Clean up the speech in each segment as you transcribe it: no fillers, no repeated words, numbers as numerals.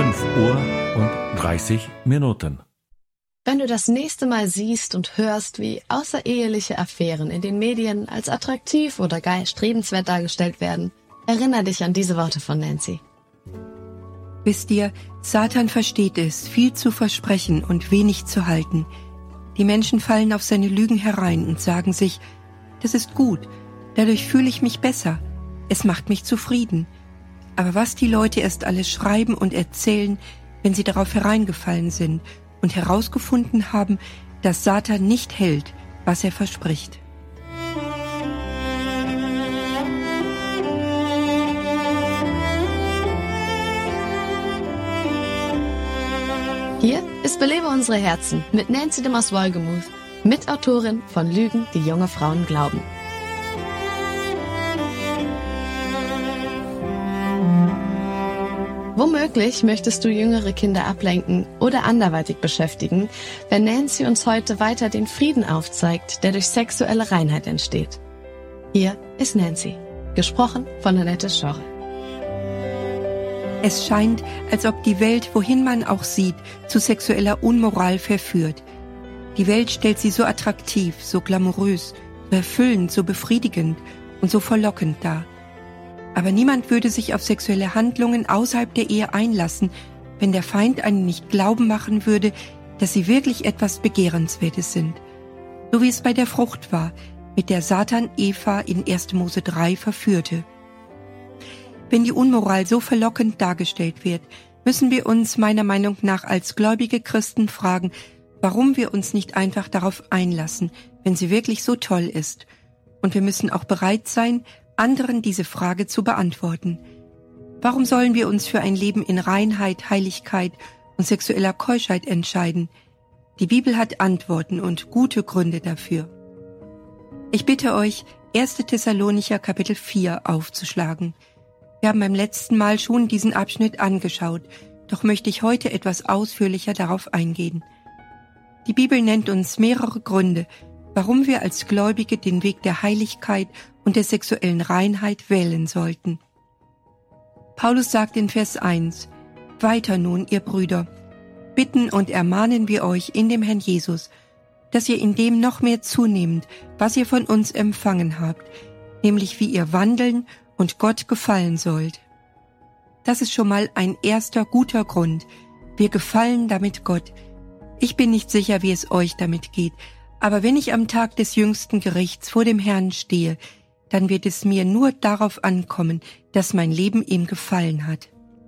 5:30. Wenn du das nächste Mal siehst und hörst, wie außereheliche Affären in den Medien als attraktiv oder gar erstrebenswert dargestellt werden, erinnere dich an diese Worte von Nancy. Wisst ihr, Satan versteht es, viel zu versprechen und wenig zu halten. Die Menschen fallen auf seine Lügen herein und sagen sich, das ist gut, dadurch fühle ich mich besser, es macht mich zufrieden. Aber was die Leute erst alles schreiben und erzählen, wenn sie darauf hereingefallen sind und herausgefunden haben, dass Satan nicht hält, was er verspricht. Hier ist Belebe unsere Herzen mit Nancy de Mars-Wolgemuth, Mitautorin von Lügen, die junge Frauen glauben. Womöglich möchtest du jüngere Kinder ablenken oder anderweitig beschäftigen, wenn Nancy uns heute weiter den Frieden aufzeigt, der durch sexuelle Reinheit entsteht. Hier ist Nancy, gesprochen von Annette Schorre. Es scheint, als ob die Welt, wohin man auch sieht, zu sexueller Unmoral verführt. Die Welt stellt sie so attraktiv, so glamourös, so erfüllend, so befriedigend und so verlockend dar. Aber niemand würde sich auf sexuelle Handlungen außerhalb der Ehe einlassen, wenn der Feind einen nicht glauben machen würde, dass sie wirklich etwas Begehrenswertes sind. So wie es bei der Frucht war, mit der Satan Eva in 1. Mose 3 verführte. Wenn die Unmoral so verlockend dargestellt wird, müssen wir uns meiner Meinung nach als gläubige Christen fragen, warum wir uns nicht einfach darauf einlassen, wenn sie wirklich so toll ist. Und wir müssen auch bereit sein, anderen diese Frage zu beantworten. Warum sollen wir uns für ein Leben in Reinheit, Heiligkeit und sexueller Keuschheit entscheiden? Die Bibel hat Antworten und gute Gründe dafür. Ich bitte euch, 1. Thessalonicher Kapitel 4 aufzuschlagen. Wir haben beim letzten Mal schon diesen Abschnitt angeschaut, doch möchte ich heute etwas ausführlicher darauf eingehen. Die Bibel nennt uns mehrere Gründe, warum wir als Gläubige den Weg der Heiligkeit und der sexuellen Reinheit wählen sollten. Paulus sagt in Vers 1, Weiter nun, ihr Brüder, bitten und ermahnen wir euch in dem Herrn Jesus, dass ihr in dem noch mehr zunehmt, was ihr von uns empfangen habt, nämlich wie ihr wandeln und Gott gefallen sollt. Das ist schon mal ein erster guter Grund. Wir gefallen damit Gott. Ich bin nicht sicher, wie es euch damit geht, aber wenn ich am Tag des jüngsten Gerichts vor dem Herrn stehe, dann wird es mir nur darauf ankommen, dass mein Leben ihm gefallen hat.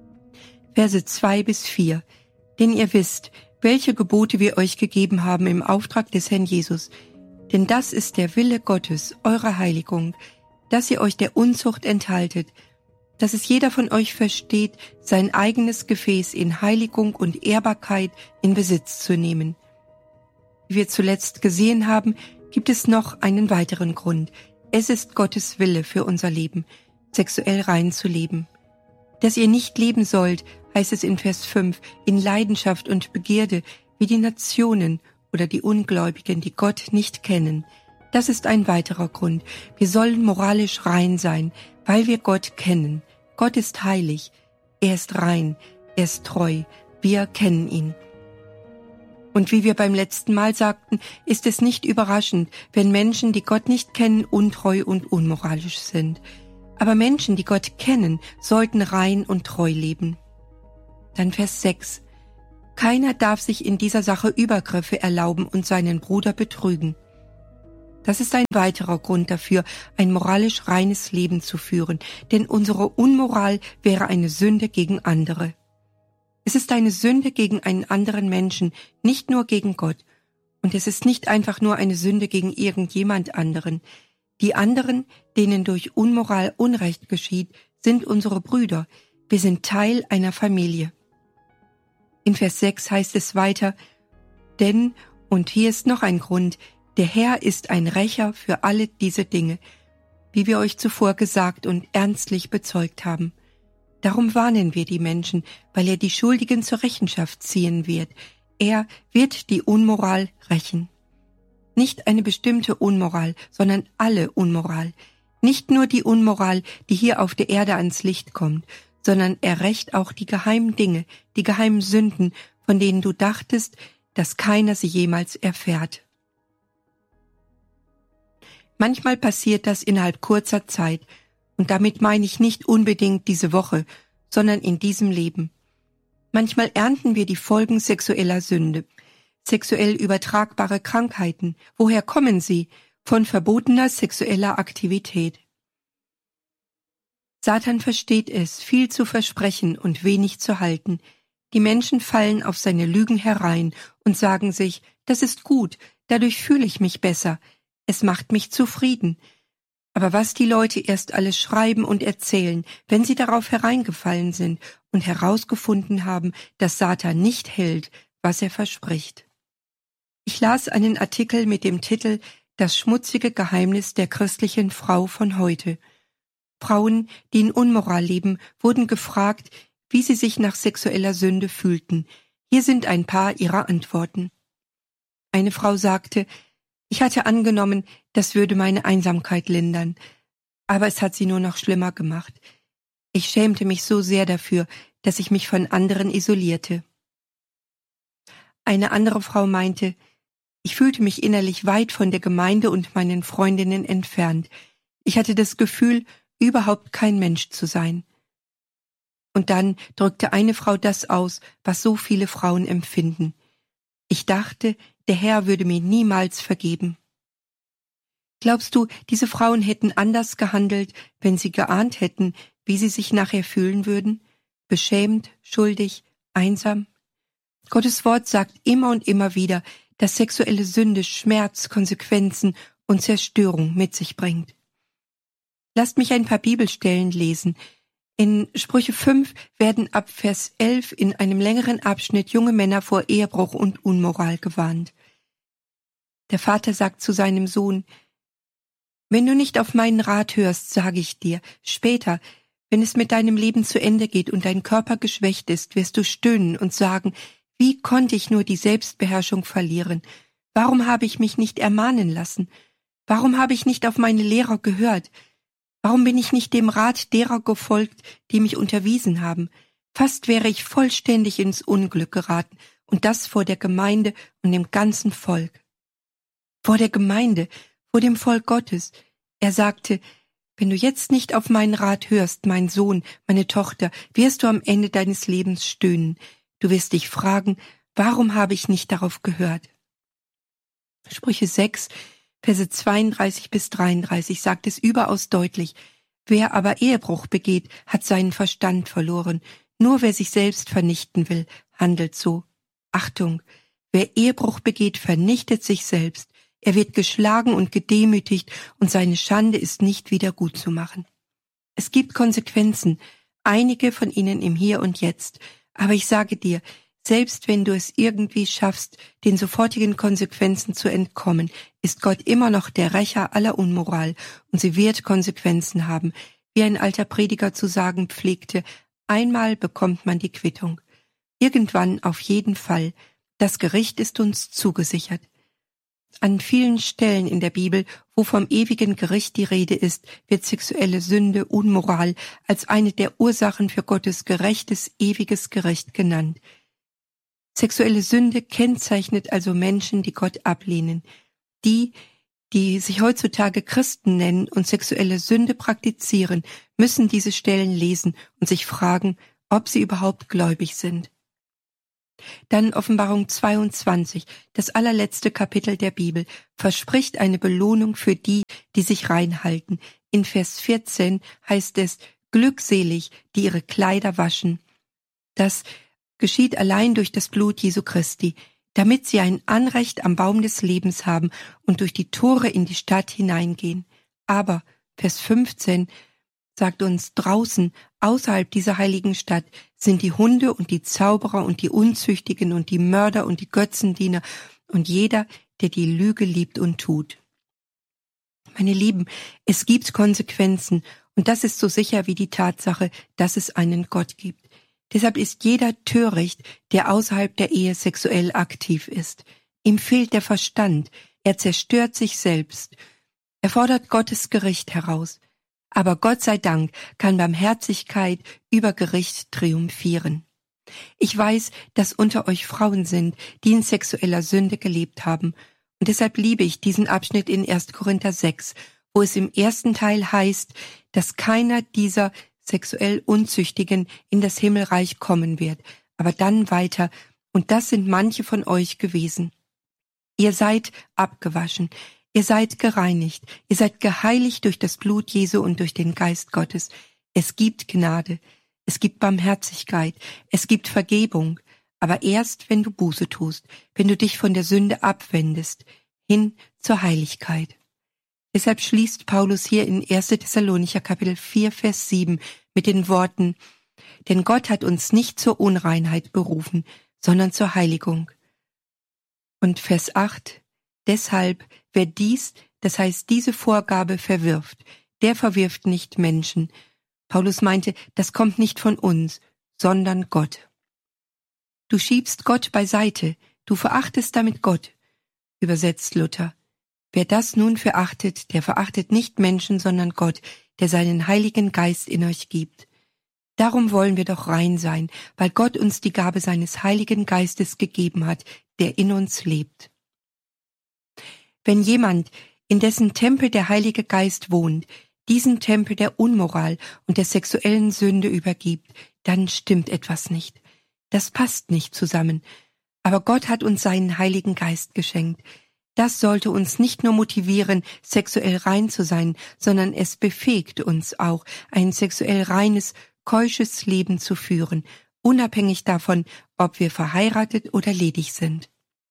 Verse 2-4. Denn ihr wisst, welche Gebote wir euch gegeben haben im Auftrag des Herrn Jesus. Denn das ist der Wille Gottes, eure Heiligung, dass ihr euch der Unzucht enthaltet, dass es jeder von euch versteht, sein eigenes Gefäß in Heiligung und Ehrbarkeit in Besitz zu nehmen. Wie wir zuletzt gesehen haben, gibt es noch einen weiteren Grund. Es ist Gottes Wille für unser Leben, sexuell rein zu leben. Dass ihr nicht leben sollt, heißt es in Vers 5, in Leidenschaft und Begierde, wie die Nationen oder die Ungläubigen, die Gott nicht kennen. Das ist ein weiterer Grund. Wir sollen moralisch rein sein, weil wir Gott kennen. Gott ist heilig, er ist rein, er ist treu, wir kennen ihn. Und wie wir beim letzten Mal sagten, ist es nicht überraschend, wenn Menschen, die Gott nicht kennen, untreu und unmoralisch sind. Aber Menschen, die Gott kennen, sollten rein und treu leben. Dann Vers 6. Keiner darf sich in dieser Sache Übergriffe erlauben und seinen Bruder betrügen. Das ist ein weiterer Grund dafür, ein moralisch reines Leben zu führen, denn unsere Unmoral wäre eine Sünde gegen andere. Es ist eine Sünde gegen einen anderen Menschen, nicht nur gegen Gott. Und es ist nicht einfach nur eine Sünde gegen irgendjemand anderen. Die anderen, denen durch Unmoral Unrecht geschieht, sind unsere Brüder. Wir sind Teil einer Familie. In Vers 6 heißt es weiter, denn, und hier ist noch ein Grund, der Herr ist ein Rächer für alle diese Dinge, wie wir euch zuvor gesagt und ernstlich bezeugt haben. Darum warnen wir die Menschen, weil er die Schuldigen zur Rechenschaft ziehen wird. Er wird die Unmoral rächen. Nicht eine bestimmte Unmoral, sondern alle Unmoral. Nicht nur die Unmoral, die hier auf der Erde ans Licht kommt, sondern er rächt auch die geheimen Dinge, die geheimen Sünden, von denen du dachtest, dass keiner sie jemals erfährt. Manchmal passiert das innerhalb kurzer Zeit, und damit meine ich nicht unbedingt diese Woche, sondern in diesem Leben. Manchmal ernten wir die Folgen sexueller Sünde, sexuell übertragbare Krankheiten. Woher kommen sie? Von verbotener sexueller Aktivität. Satan versteht es, viel zu versprechen und wenig zu halten. Die Menschen fallen auf seine Lügen herein und sagen sich, das ist gut, dadurch fühle ich mich besser, es macht mich zufrieden. Aber was die Leute erst alles schreiben und erzählen, wenn sie darauf hereingefallen sind und herausgefunden haben, dass Satan nicht hält, was er verspricht. Ich las einen Artikel mit dem Titel »Das schmutzige Geheimnis der christlichen Frau von heute«. Frauen, die in Unmoral leben, wurden gefragt, wie sie sich nach sexueller Sünde fühlten. Hier sind ein paar ihrer Antworten. Eine Frau sagte, ich hatte angenommen, das würde meine Einsamkeit lindern, aber es hat sie nur noch schlimmer gemacht. Ich schämte mich so sehr dafür, dass ich mich von anderen isolierte. Eine andere Frau meinte, ich fühlte mich innerlich weit von der Gemeinde und meinen Freundinnen entfernt. Ich hatte das Gefühl, überhaupt kein Mensch zu sein. Und dann drückte eine Frau das aus, was so viele Frauen empfinden. Ich dachte, der Herr würde mir niemals vergeben. Glaubst du, diese Frauen hätten anders gehandelt, wenn sie geahnt hätten, wie sie sich nachher fühlen würden? Beschämt, schuldig, einsam? Gottes Wort sagt immer und immer wieder, dass sexuelle Sünde Schmerz, Konsequenzen und Zerstörung mit sich bringt. Lasst mich ein paar Bibelstellen lesen. In Sprüche 5 werden ab Vers 11 in einem längeren Abschnitt junge Männer vor Ehebruch und Unmoral gewarnt. Der Vater sagt zu seinem Sohn, wenn du nicht auf meinen Rat hörst, sage ich dir, später, wenn es mit deinem Leben zu Ende geht und dein Körper geschwächt ist, wirst du stöhnen und sagen, wie konnte ich nur die Selbstbeherrschung verlieren? Warum habe ich mich nicht ermahnen lassen? Warum habe ich nicht auf meine Lehrer gehört? Warum bin ich nicht dem Rat derer gefolgt, die mich unterwiesen haben? Fast wäre ich vollständig ins Unglück geraten, und das vor der Gemeinde und dem ganzen Volk. Vor der Gemeinde, vor dem Volk Gottes. Er sagte, wenn du jetzt nicht auf meinen Rat hörst, mein Sohn, meine Tochter, wirst du am Ende deines Lebens stöhnen. Du wirst dich fragen, warum habe ich nicht darauf gehört? Sprüche 6, Verse 32 bis 33 sagt es überaus deutlich. Wer aber Ehebruch begeht, hat seinen Verstand verloren. Nur wer sich selbst vernichten will, handelt so. Achtung, wer Ehebruch begeht, vernichtet sich selbst. Er wird geschlagen und gedemütigt und seine Schande ist nicht wieder gutzumachen. Es gibt Konsequenzen, einige von ihnen im Hier und Jetzt. Aber ich sage dir, selbst wenn du es irgendwie schaffst, den sofortigen Konsequenzen zu entkommen, ist Gott immer noch der Rächer aller Unmoral und sie wird Konsequenzen haben. Wie ein alter Prediger zu sagen pflegte, einmal bekommt man die Quittung. Irgendwann auf jeden Fall. Das Gericht ist uns zugesichert. An vielen Stellen in der Bibel, wo vom ewigen Gericht die Rede ist, wird sexuelle Sünde, Unmoral als eine der Ursachen für Gottes gerechtes, ewiges Gericht genannt. Sexuelle Sünde kennzeichnet also Menschen, die Gott ablehnen. Die sich heutzutage Christen nennen und sexuelle Sünde praktizieren, müssen diese Stellen lesen und sich fragen, ob sie überhaupt gläubig sind. Dann Offenbarung 22, das allerletzte Kapitel der Bibel, verspricht eine Belohnung für die, die sich reinhalten. In Vers 14 heißt es, glückselig, die ihre Kleider waschen. Das geschieht allein durch das Blut Jesu Christi, damit sie ein Anrecht am Baum des Lebens haben und durch die Tore in die Stadt hineingehen. Aber, Vers 15, sagt uns, draußen, außerhalb dieser heiligen Stadt, sind die Hunde und die Zauberer und die Unzüchtigen und die Mörder und die Götzendiener und jeder, der die Lüge liebt und tut. Meine Lieben, es gibt Konsequenzen und das ist so sicher wie die Tatsache, dass es einen Gott gibt. Deshalb ist jeder töricht, der außerhalb der Ehe sexuell aktiv ist. Ihm fehlt der Verstand, er zerstört sich selbst. Er fordert Gottes Gericht heraus. Aber Gott sei Dank kann Barmherzigkeit über Gericht triumphieren. Ich weiß, dass unter euch Frauen sind, die in sexueller Sünde gelebt haben. Und deshalb liebe ich diesen Abschnitt in 1. Korinther 6, wo es im ersten Teil heißt, dass keiner dieser sexuell Unzüchtigen in das Himmelreich kommen wird. Aber dann weiter, und das sind manche von euch gewesen. Ihr seid abgewaschen, ihr seid gereinigt, ihr seid geheiligt durch das Blut Jesu und durch den Geist Gottes. Es gibt Gnade, es gibt Barmherzigkeit, es gibt Vergebung, aber erst, wenn du Buße tust, wenn du dich von der Sünde abwendest, hin zur Heiligkeit. Deshalb schließt Paulus hier in 1. Thessalonicher Kapitel 4, Vers 7 mit den Worten: Denn Gott hat uns nicht zur Unreinheit berufen, sondern zur Heiligung. Und Vers 8: Deshalb, wer dies, das heißt diese Vorgabe verwirft, der verwirft nicht Menschen. Paulus meinte, das kommt nicht von uns, sondern Gott. Du schiebst Gott beiseite, du verachtest damit Gott, übersetzt Luther. Wer das nun verachtet, der verachtet nicht Menschen, sondern Gott, der seinen Heiligen Geist in euch gibt. Darum wollen wir doch rein sein, weil Gott uns die Gabe seines Heiligen Geistes gegeben hat, der in uns lebt. Wenn jemand, in dessen Tempel der Heilige Geist wohnt, diesen Tempel der Unmoral und der sexuellen Sünde übergibt, dann stimmt etwas nicht. Das passt nicht zusammen. Aber Gott hat uns seinen Heiligen Geist geschenkt. Das sollte uns nicht nur motivieren, sexuell rein zu sein, sondern es befähigt uns auch, ein sexuell reines, keusches Leben zu führen, unabhängig davon, ob wir verheiratet oder ledig sind.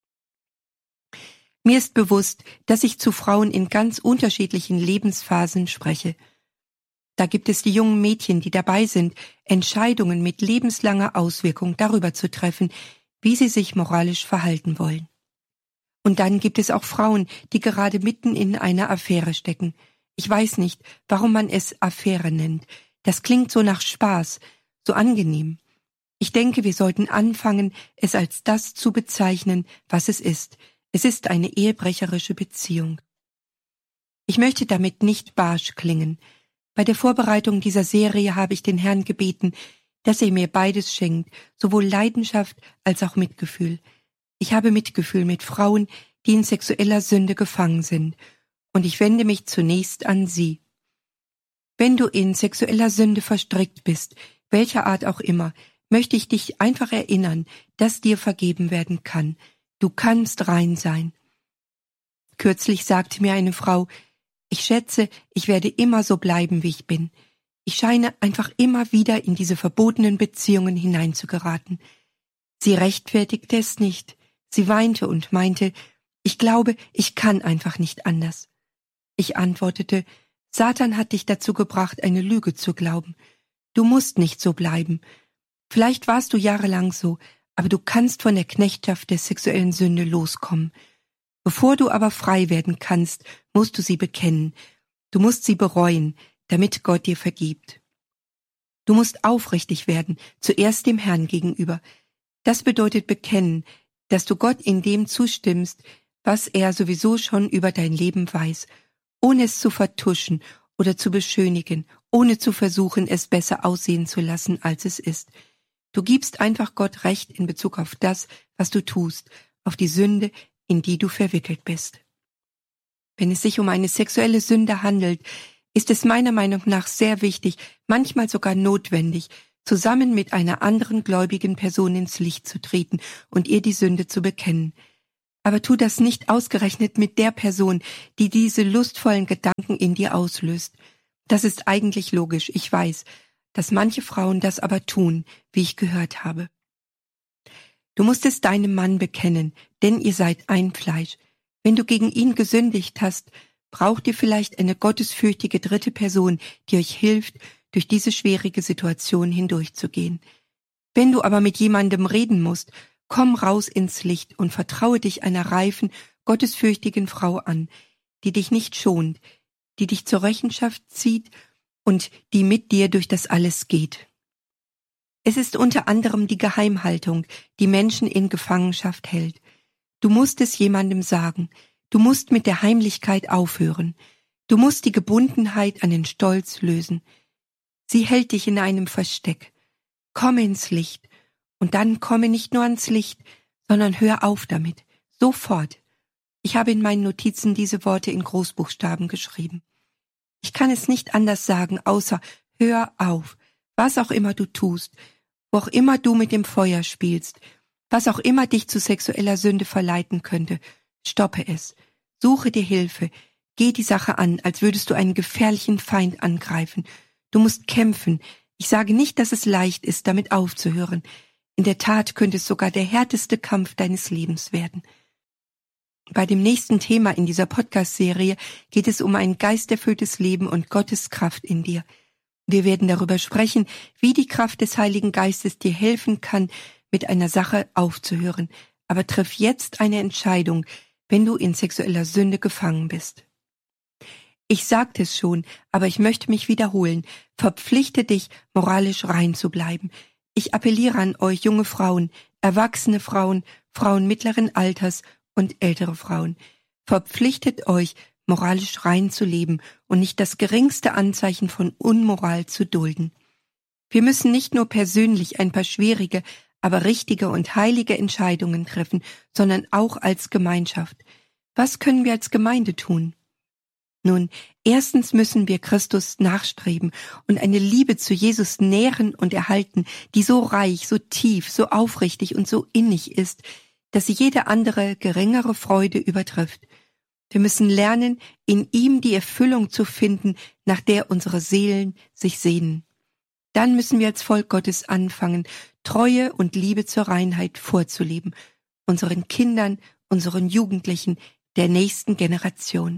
Mir ist bewusst, dass ich zu Frauen in ganz unterschiedlichen Lebensphasen spreche. Da gibt es die jungen Mädchen, die dabei sind, Entscheidungen mit lebenslanger Auswirkung darüber zu treffen, wie sie sich moralisch verhalten wollen. Und dann gibt es auch Frauen, die gerade mitten in einer Affäre stecken. Ich weiß nicht, warum man es Affäre nennt. Das klingt so nach Spaß, so angenehm. Ich denke, wir sollten anfangen, es als das zu bezeichnen, was es ist. Es ist eine ehebrecherische Beziehung. Ich möchte damit nicht barsch klingen. Bei der Vorbereitung dieser Serie habe ich den Herrn gebeten, dass er mir beides schenkt, sowohl Leidenschaft als auch Mitgefühl. Ich habe Mitgefühl mit Frauen, die in sexueller Sünde gefangen sind, und ich wende mich zunächst an sie. Wenn du in sexueller Sünde verstrickt bist, welcher Art auch immer, möchte ich dich einfach erinnern, dass dir vergeben werden kann. Du kannst rein sein. Kürzlich sagte mir eine Frau: Ich schätze, ich werde immer so bleiben, wie ich bin. Ich scheine einfach immer wieder in diese verbotenen Beziehungen hineinzugeraten. Sie rechtfertigte es nicht. Sie weinte und meinte, ich glaube, ich kann einfach nicht anders. Ich antwortete, Satan hat dich dazu gebracht, eine Lüge zu glauben. Du musst nicht so bleiben. Vielleicht warst du jahrelang so, aber du kannst von der Knechtschaft der sexuellen Sünde loskommen. Bevor du aber frei werden kannst, musst du sie bekennen. Du musst sie bereuen, damit Gott dir vergibt. Du musst aufrichtig werden, zuerst dem Herrn gegenüber. Das bedeutet bekennen, dass du Gott in dem zustimmst, was er sowieso schon über dein Leben weiß, ohne es zu vertuschen oder zu beschönigen, ohne zu versuchen, es besser aussehen zu lassen, als es ist. Du gibst einfach Gott Recht in Bezug auf das, was du tust, auf die Sünde, in die du verwickelt bist. Wenn es sich um eine sexuelle Sünde handelt, ist es meiner Meinung nach sehr wichtig, manchmal sogar notwendig, zusammen mit einer anderen gläubigen Person ins Licht zu treten und ihr die Sünde zu bekennen. Aber tu das nicht ausgerechnet mit der Person, die diese lustvollen Gedanken in dir auslöst. Das ist eigentlich logisch, ich weiß, dass manche Frauen das aber tun, wie ich gehört habe. Du musst es deinem Mann bekennen, denn ihr seid ein Fleisch. Wenn du gegen ihn gesündigt hast, braucht ihr vielleicht eine gottesfürchtige dritte Person, die euch hilft, durch diese schwierige Situation hindurchzugehen. Wenn du aber mit jemandem reden musst, komm raus ins Licht und vertraue dich einer reifen, gottesfürchtigen Frau an, die dich nicht schont, die dich zur Rechenschaft zieht und die mit dir durch das alles geht. Es ist unter anderem die Geheimhaltung, die Menschen in Gefangenschaft hält. Du musst es jemandem sagen. Du musst mit der Heimlichkeit aufhören. Du musst die Gebundenheit an den Stolz lösen. Sie hält dich in einem Versteck. Komme ins Licht. Und dann komme nicht nur ans Licht, sondern hör auf damit. Sofort. Ich habe in meinen Notizen diese Worte in Großbuchstaben geschrieben. Ich kann es nicht anders sagen, außer hör auf. Was auch immer du tust, wo auch immer du mit dem Feuer spielst, was auch immer dich zu sexueller Sünde verleiten könnte, stoppe es. Suche dir Hilfe. Geh die Sache an, als würdest du einen gefährlichen Feind angreifen. Du musst kämpfen. Ich sage nicht, dass es leicht ist, damit aufzuhören. In der Tat könnte es sogar der härteste Kampf deines Lebens werden. Bei dem nächsten Thema in dieser Podcast-Serie geht es um ein geisterfülltes Leben und Gottes Kraft in dir. Wir werden darüber sprechen, wie die Kraft des Heiligen Geistes dir helfen kann, mit einer Sache aufzuhören. Aber triff jetzt eine Entscheidung, wenn du in sexueller Sünde gefangen bist. Ich sagte es schon, aber ich möchte mich wiederholen. Verpflichte dich, moralisch rein zu bleiben. Ich appelliere an euch, junge Frauen, erwachsene Frauen, Frauen mittleren Alters und ältere Frauen. Verpflichtet euch, moralisch rein zu leben und nicht das geringste Anzeichen von Unmoral zu dulden. Wir müssen nicht nur persönlich ein paar schwierige, aber richtige und heilige Entscheidungen treffen, sondern auch als Gemeinschaft. Was können wir als Gemeinde tun? Nun, erstens müssen wir Christus nachstreben und eine Liebe zu Jesus nähren und erhalten, die so reich, so tief, so aufrichtig und so innig ist, dass sie jede andere geringere Freude übertrifft. Wir müssen lernen, in ihm die Erfüllung zu finden, nach der unsere Seelen sich sehnen. Dann müssen wir als Volk Gottes anfangen, Treue und Liebe zur Reinheit vorzuleben, unseren Kindern, unseren Jugendlichen, der nächsten Generation.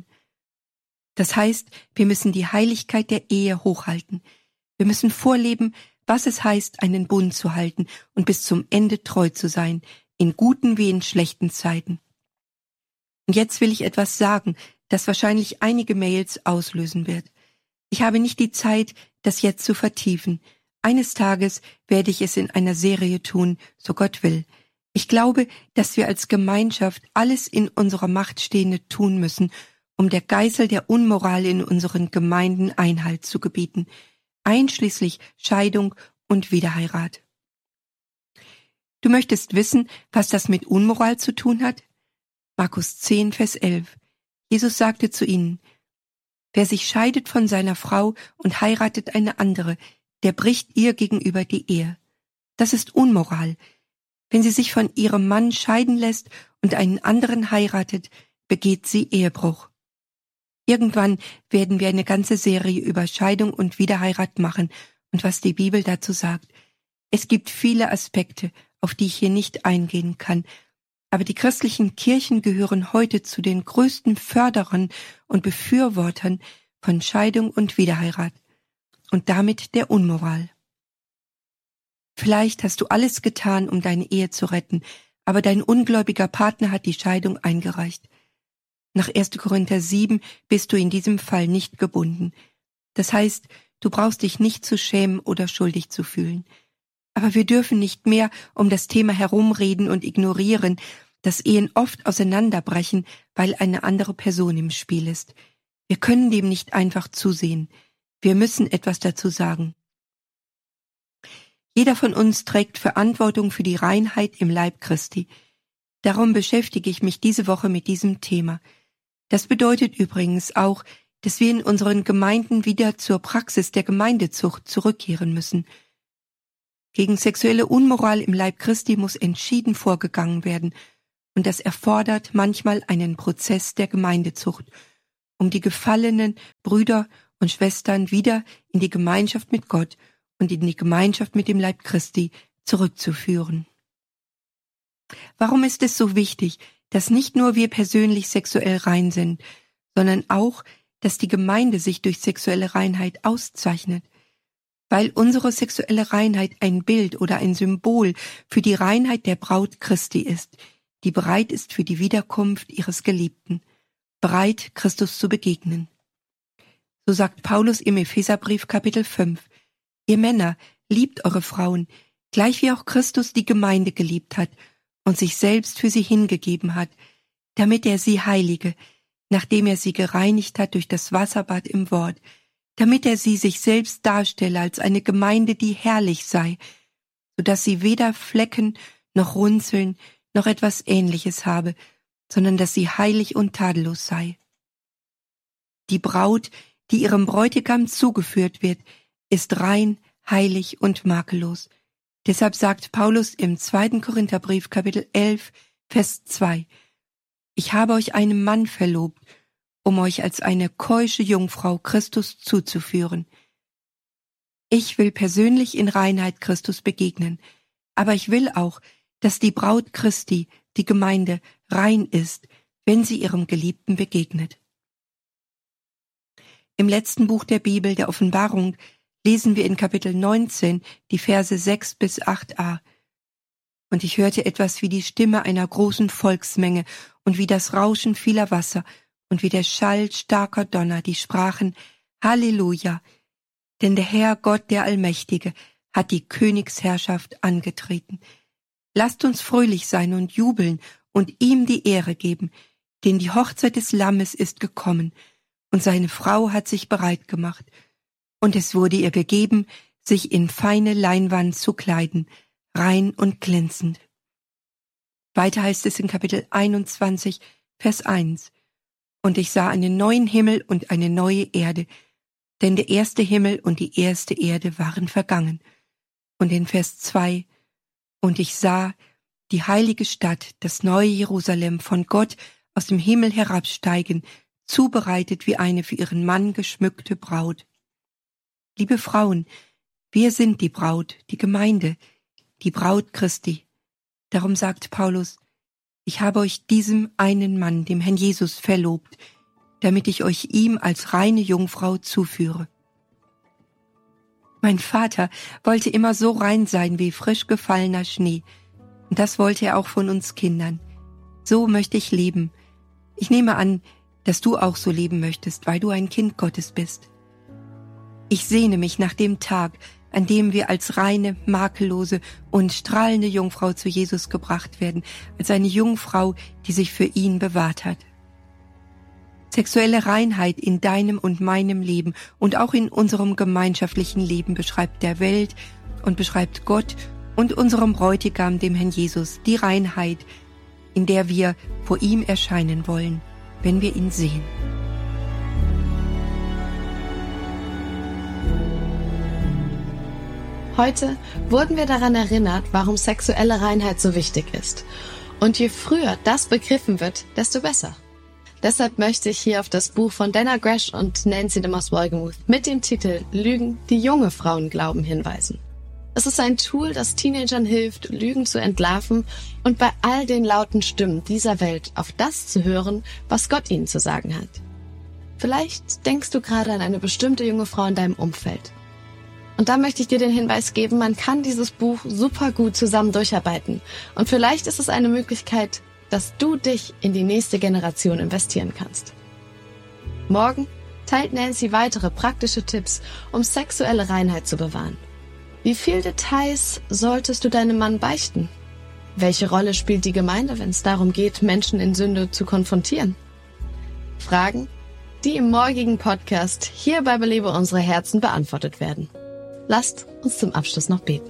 Das heißt, wir müssen die Heiligkeit der Ehe hochhalten. Wir müssen vorleben, was es heißt, einen Bund zu halten und bis zum Ende treu zu sein, in guten wie in schlechten Zeiten. Und jetzt will ich etwas sagen, das wahrscheinlich einige Mails auslösen wird. Ich habe nicht die Zeit, das jetzt zu vertiefen. Eines Tages werde ich es in einer Serie tun, so Gott will. Ich glaube, dass wir als Gemeinschaft alles in unserer Macht Stehende tun müssen, um der Geißel der Unmoral in unseren Gemeinden Einhalt zu gebieten, einschließlich Scheidung und Wiederheirat. Du möchtest wissen, was das mit Unmoral zu tun hat? Markus 10, Vers 11. Jesus sagte zu ihnen, wer sich scheidet von seiner Frau und heiratet eine andere, der bricht ihr gegenüber die Ehe. Das ist Unmoral. Wenn sie sich von ihrem Mann scheiden lässt und einen anderen heiratet, begeht sie Ehebruch. Irgendwann werden wir eine ganze Serie über Scheidung und Wiederheirat machen und was die Bibel dazu sagt. Es gibt viele Aspekte, auf die ich hier nicht eingehen kann, aber die christlichen Kirchen gehören heute zu den größten Förderern und Befürwortern von Scheidung und Wiederheirat und damit der Unmoral. Vielleicht hast du alles getan, um deine Ehe zu retten, aber dein ungläubiger Partner hat die Scheidung eingereicht. Nach 1. Korinther 7 bist du in diesem Fall nicht gebunden. Das heißt, du brauchst dich nicht zu schämen oder schuldig zu fühlen. Aber wir dürfen nicht mehr um das Thema herumreden und ignorieren, dass Ehen oft auseinanderbrechen, weil eine andere Person im Spiel ist. Wir können dem nicht einfach zusehen. Wir müssen etwas dazu sagen. Jeder von uns trägt Verantwortung für die Reinheit im Leib Christi. Darum beschäftige ich mich diese Woche mit diesem Thema. Das bedeutet übrigens auch, dass wir in unseren Gemeinden wieder zur Praxis der Gemeindezucht zurückkehren müssen. Gegen sexuelle Unmoral im Leib Christi muss entschieden vorgegangen werden, und das erfordert manchmal einen Prozess der Gemeindezucht, um die gefallenen Brüder und Schwestern wieder in die Gemeinschaft mit Gott und in die Gemeinschaft mit dem Leib Christi zurückzuführen. Warum ist es so wichtig, dass nicht nur wir persönlich sexuell rein sind, sondern auch, dass die Gemeinde sich durch sexuelle Reinheit auszeichnet? Weil unsere sexuelle Reinheit ein Bild oder ein Symbol für die Reinheit der Braut Christi ist, die bereit ist für die Wiederkunft ihres Geliebten, bereit, Christus zu begegnen. So sagt Paulus im Epheserbrief Kapitel 5, ihr Männer, liebt eure Frauen, gleich wie auch Christus die Gemeinde geliebt hat und sich selbst für sie hingegeben hat, damit er sie heilige, nachdem er sie gereinigt hat durch das Wasserbad im Wort, damit er sie sich selbst darstelle als eine Gemeinde, die herrlich sei, so dass sie weder Flecken noch Runzeln noch etwas Ähnliches habe, sondern dass sie heilig und tadellos sei. Die Braut, die ihrem Bräutigam zugeführt wird, ist rein, heilig und makellos. Deshalb sagt Paulus im 2. Korintherbrief, Kapitel 11, Vers 2, Ich habe euch einem Mann verlobt, um euch als eine keusche Jungfrau Christus zuzuführen. Ich will persönlich in Reinheit Christus begegnen, aber ich will auch, dass die Braut Christi, die Gemeinde, rein ist, wenn sie ihrem Geliebten begegnet. Im letzten Buch der Bibel, der Offenbarung, lesen wir in Kapitel 19 die Verse 6 bis 8a. Und ich hörte etwas wie die Stimme einer großen Volksmenge und wie das Rauschen vieler Wasser und wie der Schall starker Donner, die sprachen, Halleluja, denn der Herr Gott, der Allmächtige, hat die Königsherrschaft angetreten. Lasst uns fröhlich sein und jubeln und ihm die Ehre geben, denn die Hochzeit des Lammes ist gekommen, und seine Frau hat sich bereit gemacht, und es wurde ihr gegeben, sich in feine Leinwand zu kleiden, rein und glänzend. Weiter heißt es in Kapitel 21, Vers 1, Und ich sah einen neuen Himmel und eine neue Erde, denn der erste Himmel und die erste Erde waren vergangen. Und in Vers 2, Und ich sah die heilige Stadt, das neue Jerusalem, von Gott aus dem Himmel herabsteigen, zubereitet wie eine für ihren Mann geschmückte Braut. Liebe Frauen, wir sind die Braut, die Gemeinde, die Braut Christi. Darum sagt Paulus, ich habe euch diesem einen Mann, dem Herrn Jesus, verlobt, damit ich euch ihm als reine Jungfrau zuführe. Mein Vater wollte immer so rein sein wie frisch gefallener Schnee, und das wollte er auch von uns Kindern. So möchte ich leben. Ich nehme an, dass du auch so leben möchtest, weil du ein Kind Gottes bist. Ich sehne mich nach dem Tag, an dem wir als reine, makellose und strahlende Jungfrau zu Jesus gebracht werden, als eine Jungfrau, die sich für ihn bewahrt hat. Sexuelle Reinheit in deinem und meinem Leben und auch in unserem gemeinschaftlichen Leben beschreibt der Welt und beschreibt Gott und unserem Bräutigam, dem Herrn Jesus, die Reinheit, in der wir vor ihm erscheinen wollen, wenn wir ihn sehen. Heute wurden wir daran erinnert, warum sexuelle Reinheit so wichtig ist. Und je früher das begriffen wird, desto besser. Deshalb möchte ich hier auf das Buch von Dana Gresh und Nancy DeMoss Wolgemuth mit dem Titel Lügen, die junge Frauen glauben, hinweisen. Es ist ein Tool, das Teenagern hilft, Lügen zu entlarven und bei all den lauten Stimmen dieser Welt auf das zu hören, was Gott ihnen zu sagen hat. Vielleicht denkst du gerade an eine bestimmte junge Frau in deinem Umfeld. Und da möchte ich dir den Hinweis geben, man kann dieses Buch super gut zusammen durcharbeiten. Und vielleicht ist es eine Möglichkeit, dass du dich in die nächste Generation investieren kannst. Morgen teilt Nancy weitere praktische Tipps, um sexuelle Reinheit zu bewahren. Wie viele Details solltest du deinem Mann beichten? Welche Rolle spielt die Gemeinde, wenn es darum geht, Menschen in Sünde zu konfrontieren? Fragen, die im morgigen Podcast hier bei Belebe unsere Herzen beantwortet werden. Lasst uns zum Abschluss noch beten.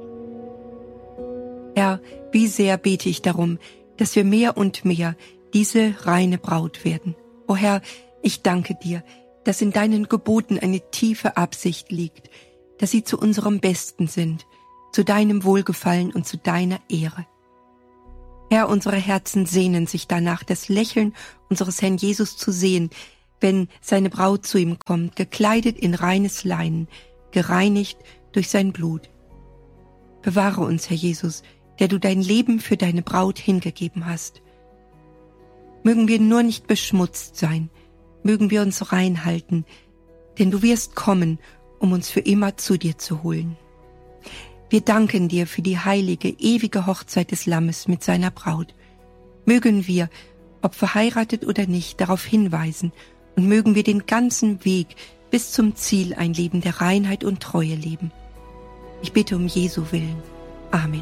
Herr, wie sehr bete ich darum, dass wir mehr und mehr diese reine Braut werden. O Herr, ich danke dir, dass in deinen Geboten eine tiefe Absicht liegt, dass sie zu unserem Besten sind, zu deinem Wohlgefallen und zu deiner Ehre. Herr, unsere Herzen sehnen sich danach, das Lächeln unseres Herrn Jesus zu sehen, wenn seine Braut zu ihm kommt, gekleidet in reines Leinen, gereinigt durch sein Blut. Bewahre uns, Herr Jesus, der du dein Leben für deine Braut hingegeben hast. Mögen wir nur nicht beschmutzt sein, mögen wir uns rein halten, denn du wirst kommen, um uns für immer zu dir zu holen. Wir danken dir für die heilige, ewige Hochzeit des Lammes mit seiner Braut. Mögen wir, ob verheiratet oder nicht, darauf hinweisen und mögen wir den ganzen Weg bis zum Ziel ein Leben der Reinheit und Treue leben. Ich bitte um Jesu Willen. Amen.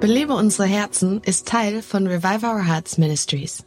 Belebe unsere Herzen ist Teil von Revive Our Hearts Ministries.